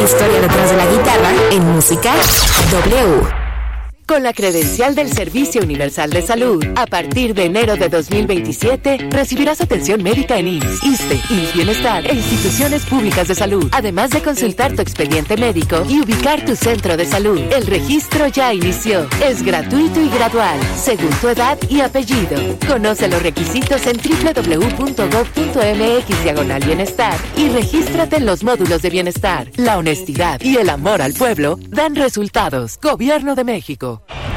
historia detrás de la guitarra en Música W. Con la credencial del Servicio Universal de Salud, a partir de enero de 2027, recibirás atención médica en IMSS, ISSSTE, IMSS Bienestar e instituciones públicas de salud, además de consultar tu expediente médico y ubicar tu centro de salud. El registro ya inició. Es gratuito y gradual, según tu edad y apellido. Conoce los requisitos en www.gov.mx/bienestar y regístrate en los módulos de bienestar. La honestidad y el amor al pueblo dan resultados. Gobierno de México.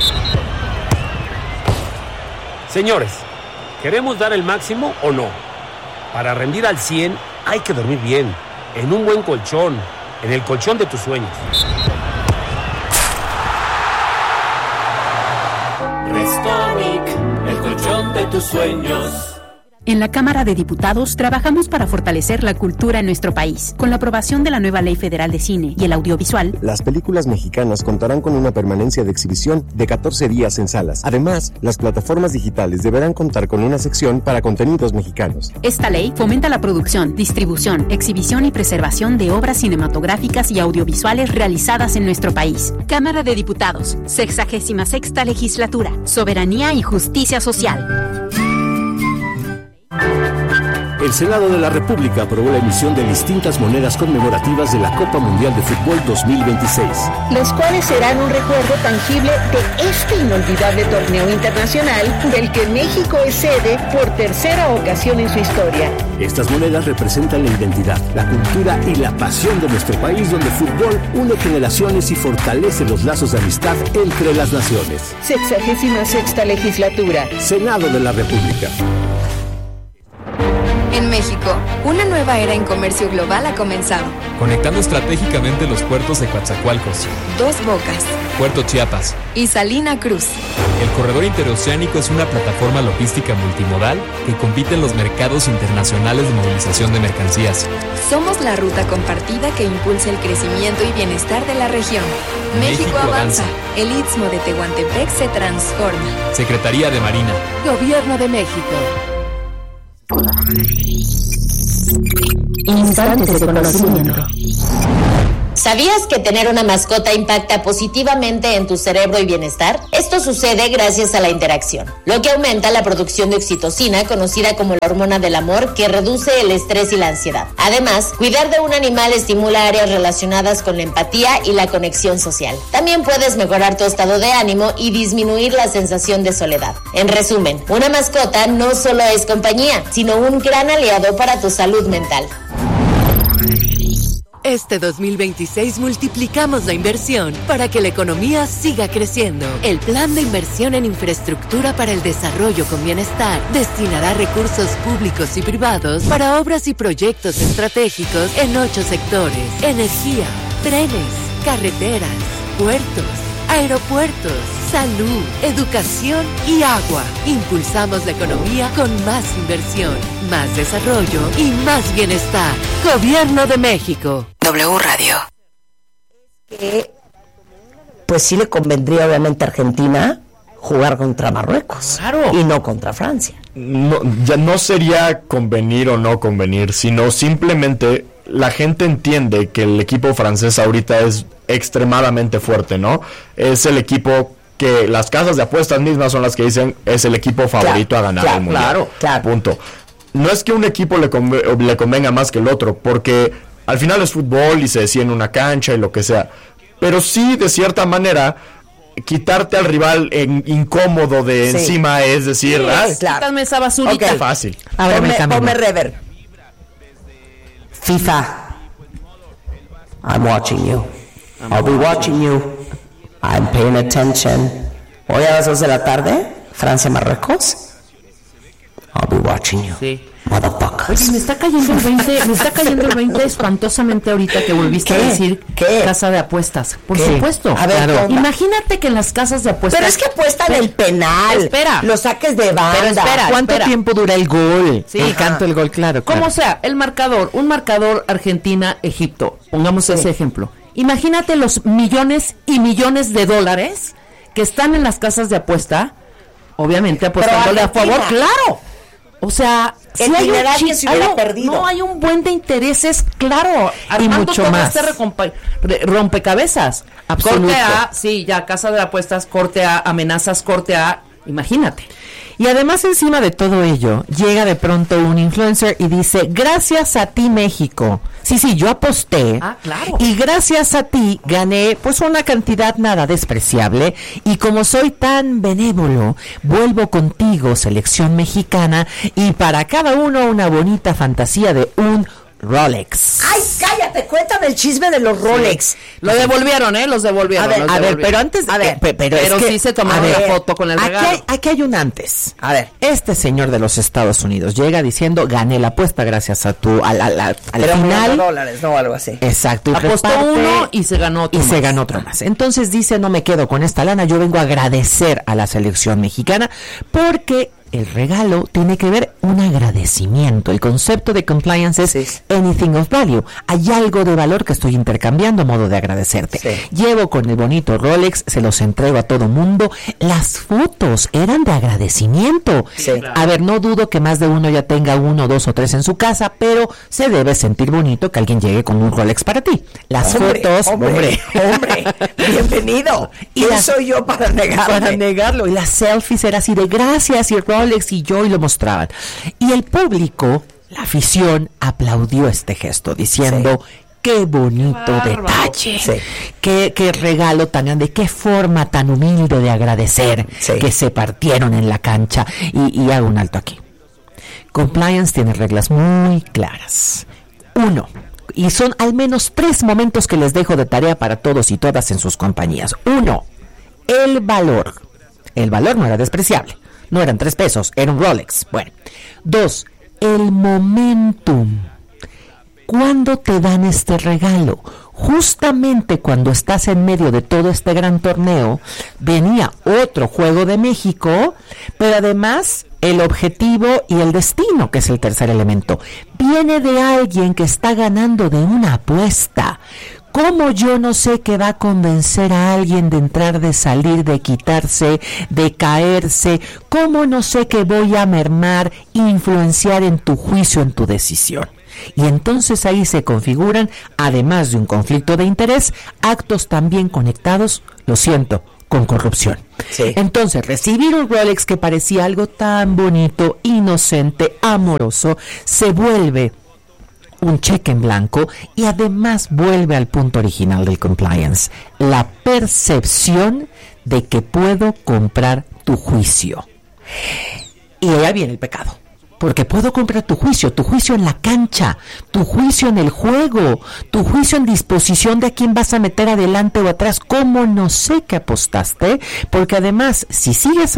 Señores, ¿queremos dar el máximo o no? Para rendir al 100 hay que dormir bien, en un buen colchón, en el colchón de tus sueños. Restonic, el colchón de tus sueños. En la Cámara de Diputados trabajamos para fortalecer la cultura en nuestro país. Con la aprobación de la nueva Ley Federal de Cine y el Audiovisual, las películas mexicanas contarán con una permanencia de exhibición de 14 días en salas. Además, las plataformas digitales deberán contar con una sección para contenidos mexicanos. Esta ley fomenta la producción, distribución, exhibición y preservación de obras cinematográficas y audiovisuales realizadas en nuestro país. Cámara de Diputados, 66ª Legislatura, Soberanía y Justicia Social. El Senado de la República aprobó la emisión de distintas monedas conmemorativas de la Copa Mundial de Fútbol 2026. Los cuales serán un recuerdo tangible de este inolvidable torneo internacional del que México es sede por tercera ocasión en su historia. Estas monedas representan la identidad, la cultura y la pasión de nuestro país, donde el fútbol une generaciones y fortalece los lazos de amistad entre las naciones. 66ª Legislatura. Senado de la República. En México, una nueva era en comercio global ha comenzado. Conectando estratégicamente los puertos de Coatzacoalcos, Dos Bocas, Puerto Chiapas y Salina Cruz. El corredor interoceánico es una plataforma logística multimodal que compite en los mercados internacionales de movilización de mercancías. Somos la ruta compartida que impulsa el crecimiento y bienestar de la región. México avanza. El Istmo de Tehuantepec se transforma. Secretaría de Marina. Gobierno de México. Instantes de conocimiento. ¿Sabías que tener una mascota impacta positivamente en tu cerebro y bienestar? Esto sucede gracias a la interacción, lo que aumenta la producción de oxitocina, conocida como la hormona del amor, que reduce el estrés y la ansiedad. Además, cuidar de un animal estimula áreas relacionadas con la empatía y la conexión social. También puedes mejorar tu estado de ánimo y disminuir la sensación de soledad. En resumen, una mascota no solo es compañía, sino un gran aliado para tu salud mental. Este 2026 multiplicamos la inversión para que la economía siga creciendo. El Plan de Inversión en Infraestructura para el Desarrollo con Bienestar destinará recursos públicos y privados para obras y proyectos estratégicos en 8 sectores: energía, trenes, carreteras, puertos, aeropuertos, salud, educación y agua. Impulsamos la economía con más inversión, más desarrollo y más bienestar. Gobierno de México. W Radio. Pues sí le convendría obviamente a Argentina jugar contra Marruecos. Claro. Y no contra Francia. No, ya no sería convenir o no convenir, sino simplemente la gente entiende que el equipo francés ahorita es extremadamente fuerte, ¿no? Es el equipo que las casas de apuestas mismas son las que dicen es el equipo favorito a ganar el Mundial. Claro. Punto. No es que un equipo le convenga más que el otro, porque al final es fútbol y se decide en una cancha y lo que sea. Pero sí, de cierta manera, quitarte al rival incómodo de encima, es decir, quítame esa basurita. Okay. Fácil. A ver, ponme rever. FIFA, I'm watching you. I'll be watching you. I'm paying attention. Hoy a las 2 de la tarde, Francia-Marruecos. I'll be watching you. Sí. Motherfuckers. Oye, me está cayendo el 20 espantosamente ahorita que volviste a decir casa de apuestas. Por supuesto. A ver, claro. Imagínate que en las casas de apuestas. Pero es que apuestan el penal. Espera. Los saques de banda. Pero espera. ¿Cuánto tiempo dura el gol? Sí. El canto del gol, claro. Como sea, el marcador, un marcador Argentina-Egipto. Pongamos ese ejemplo. Imagínate los millones y millones de dólares que están en las casas de apuesta, obviamente apostándole a favor, claro. O sea, Sí hay un se hubiera perdido. No, hay un buen de intereses, claro. Armando mucho más. Rompecabezas. Absoluto. Corte A, sí, ya, casa de apuestas, corte A, amenazas, corte A. Imagínate. Y además, encima de todo ello, llega de pronto un influencer y dice, gracias a ti, México. Sí, yo aposté. Ah, claro. Y gracias a ti gané, pues, una cantidad nada despreciable. Y como soy tan benévolo, vuelvo contigo, selección mexicana, y para cada uno una bonita fantasía de un Rolex. Ay, cállate, cuéntame el chisme de los Rolex. Sí. Lo devolvieron, los devolvieron. A ver, pero antes, pero es que, sí se tomaron la foto con el regalo. Aquí hay un antes. A ver. Este señor de los Estados Unidos llega diciendo, gané la apuesta gracias a tu, al final. $1,000, ¿no? Algo así. Exacto. Y apostó uno y se ganó otro más. Se ganó otro más. Entonces dice, no me quedo con esta lana, yo vengo a agradecer a la selección mexicana porque el regalo tiene que ver un agradecimiento. El concepto de compliance es anything of value. Hay algo de valor que estoy intercambiando a modo de agradecerte. Sí. Llevo con el bonito Rolex, se los entrego a todo mundo. Las fotos eran de agradecimiento. Sí. A ver, no dudo que más de uno ya tenga 1, 2 o 3 en su casa, pero se debe sentir bonito que alguien llegue con un Rolex para ti. Las fotos, hombre, bienvenido. ¿Y soy yo para negarlo? Y las selfies era así de gracias y Rolex y yo, y lo mostraban. Y el público, la afición, aplaudió este gesto diciendo, qué bonito detalle, qué regalo tan grande, qué forma tan humilde de agradecer que se partieron en la cancha. Y hago un alto aquí. Compliance tiene reglas muy claras. 1, y son al menos 3 momentos que les dejo de tarea para todos y todas en sus compañías. 1, el valor. El valor no era despreciable. No eran 3 pesos, era un Rolex. Bueno. 2, el momentum. ¿Cuándo te dan este regalo? Justamente cuando estás en medio de todo este gran torneo, venía otro Juego de México, pero además el objetivo y el destino, que es el tercer elemento, viene de alguien que está ganando de una apuesta. ¿Cómo yo no sé que va a convencer a alguien de entrar, de salir, de quitarse, de caerse? ¿Cómo no sé que voy a mermar, influenciar en tu juicio, en tu decisión? Y entonces ahí se configuran, además de un conflicto de interés, actos también conectados, lo siento, con corrupción. Sí. Entonces, recibir un Rolex que parecía algo tan bonito, inocente, amoroso, se vuelve un cheque en blanco y además vuelve al punto original del compliance, la percepción de que puedo comprar tu juicio. Y allá viene el pecado, porque puedo comprar tu juicio en la cancha, tu juicio en el juego, tu juicio en disposición de a quién vas a meter adelante o atrás. ¿Cómo no sé que apostaste? Porque además, si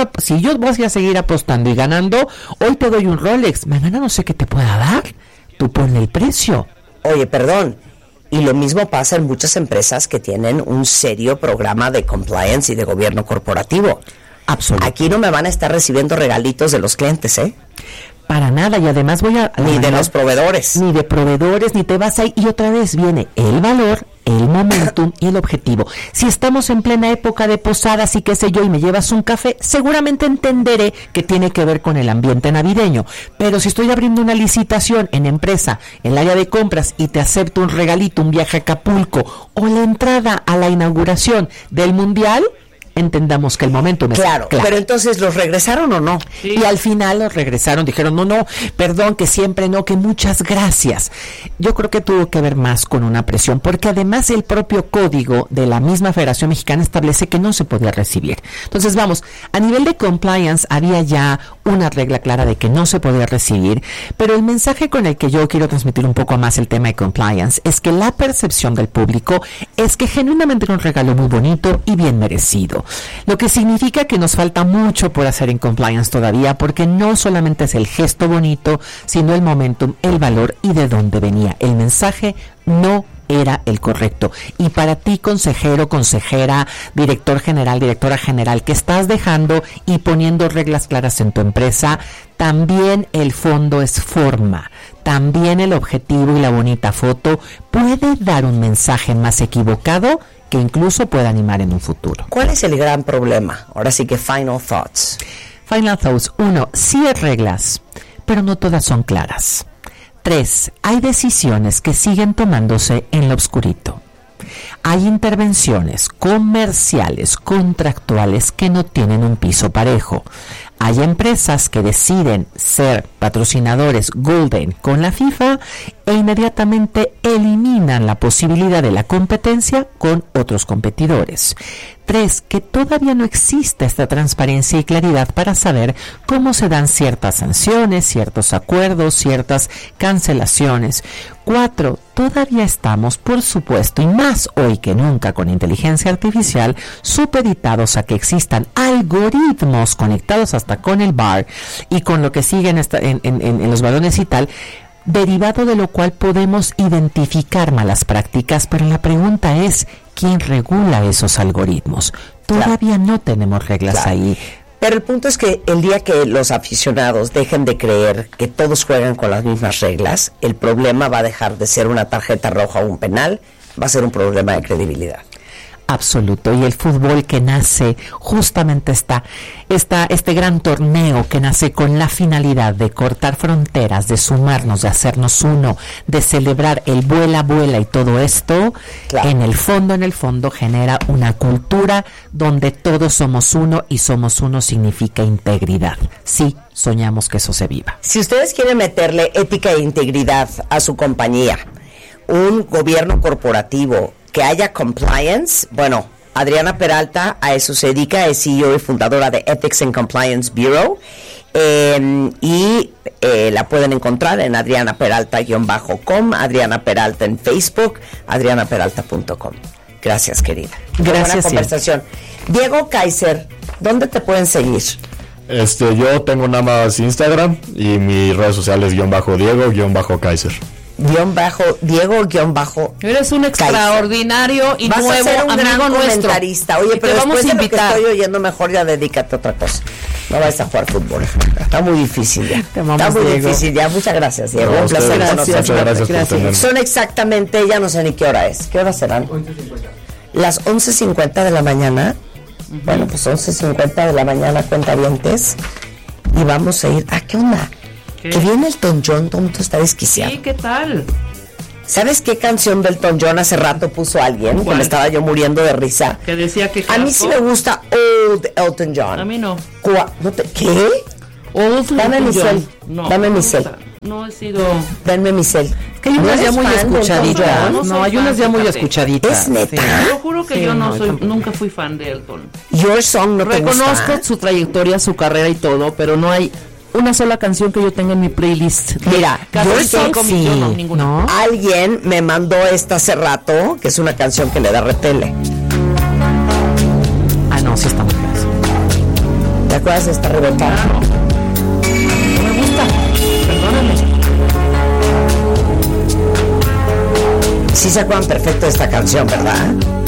yo voy a seguir apostando y ganando, hoy te doy un Rolex, mañana no sé qué te pueda dar. Tú ponle el precio. Oye, perdón. Y lo mismo pasa en muchas empresas que tienen un serio programa de compliance y de gobierno corporativo. Absolutamente. Aquí no me van a estar recibiendo regalitos de los clientes, ¿eh? Para nada, y además ni de los proveedores. Ni de proveedores, ni te vas ahí. Y otra vez viene el valor, el momentum y el objetivo. Si estamos en plena época de posadas y qué sé yo, y me llevas un café, seguramente entenderé que tiene que ver con el ambiente navideño. Pero si estoy abriendo una licitación en empresa, en el área de compras, y te acepto un regalito, un viaje a Acapulco, o la entrada a la inauguración del Mundial, entendamos que el momento es claro. Pero entonces, ¿los regresaron o no? Sí. Y al final los regresaron, dijeron, no, perdón, que siempre no, que muchas gracias. Yo creo que tuvo que ver más con una presión, porque además el propio código de la misma Federación Mexicana establece que no se podía recibir. Entonces, vamos, a nivel de compliance había ya una regla clara de que no se podía recibir, pero el mensaje con el que yo quiero transmitir un poco más el tema de compliance es que la percepción del público es que genuinamente era un regalo muy bonito y bien merecido. Lo que significa que nos falta mucho por hacer en compliance todavía, porque no solamente es el gesto bonito, sino el momentum, el valor y de dónde venía. El mensaje no era el correcto. Y para ti, consejero, consejera, director general, directora general, que estás dejando y poniendo reglas claras en tu empresa, también el fondo es forma. También el objetivo y la bonita foto puede dar un mensaje más equivocado que incluso pueda animar en un futuro. ¿Cuál es el gran problema? Ahora sí que final thoughts. Final thoughts. 1, sí hay reglas, pero no todas son claras. 3. Hay decisiones que siguen tomándose en lo oscurito. Hay intervenciones comerciales, contractuales que no tienen un piso parejo. Hay empresas que deciden ser patrocinadores Golden con la FIFA e inmediatamente eliminan la posibilidad de la competencia con otros competidores. 3. Que todavía no existe esta transparencia y claridad para saber cómo se dan ciertas sanciones, ciertos acuerdos, ciertas cancelaciones. 4. Todavía estamos, por supuesto, y más hoy que nunca con inteligencia artificial, supeditados a que existan algoritmos conectados hasta con el VAR y con lo que sigue en los balones y tal, derivado de lo cual podemos identificar malas prácticas, pero la pregunta es, ¿quién regula esos algoritmos? Todavía no tenemos reglas ahí. Pero el punto es que el día que los aficionados dejen de creer que todos juegan con las mismas reglas, el problema va a dejar de ser una tarjeta roja o un penal, va a ser un problema de credibilidad. Absoluto, y el fútbol que nace justamente este gran torneo que nace con la finalidad de cortar fronteras, de sumarnos, de hacernos uno, de celebrar el vuela y todo esto, en el fondo genera una cultura donde todos somos uno y somos uno significa integridad. Sí, soñamos que eso se viva. Si ustedes quieren meterle ética e integridad a su compañía, un gobierno corporativo, que haya compliance, bueno, Adriana Peralta a eso se dedica, es CEO y fundadora de Ethics and Compliance Bureau, y la pueden encontrar en adrianaperalta-com, Adriana Peralta en Facebook, adrianaperalta.com. Gracias, querida. Gracias. Buena conversación. Diego Kaiser, ¿dónde te pueden seguir? Yo tengo nada más Instagram y mis redes sociales _Diego_Kaiser. Diego_. Eres un extraordinario y vas nuevo a ser un amigo gran nuestro. Comentarista. Oye, pero vamos después a de lo que invitar. estoy oyendo, mejor ya dedícate a otra cosa. No vas a jugar fútbol. Está muy difícil ya. Está muy difícil ya. Muchas gracias, Diego. Un placer conocerte. Muchas gracias por tenerme. Son exactamente, ya no sé ni qué hora es. ¿Qué horas serán? 11:50. Las 11:50 de la mañana. Bueno, pues 11:50 de la mañana, cuentavientes. Y vamos a ir. ¿Qué onda? ¿Qué? Que viene Elton John, todo mundo está desquiciado. Sí, ¿qué tal? ¿Sabes qué canción de Elton John hace rato puso alguien? ¿Cuál? Que me estaba yo muriendo de risa. Que decía que a mí sí me gusta Old Elton John. A mí no. ¿Qué? Old Dame mi cel. No, Dame mi cel. No he sido. Denme mi cel. Que hay unas ya muy escuchaditas. No, hay unas ya muy escuchaditas. Es neta. Te lo juro que yo nunca fui fan de Elton. Your Song no te gusta. Reconozco su trayectoria, su carrera y todo, pero no hay una sola canción que yo tenga en mi playlist. Mira, Your Song ¿no? Alguien me mandó esta hace rato, que es una canción que le da retele. No, sí está muy fácil. ¿Te acuerdas de esta Rebeca? Claro. No me gusta. Perdóname. Sí se acuerdan perfecto de esta canción, ¿verdad?